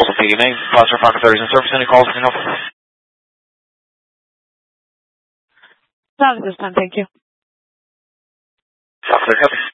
Golden PMA, Foster Fox 30s and service. Any calls? No. Not at this time, thank you. Fox 30, copy.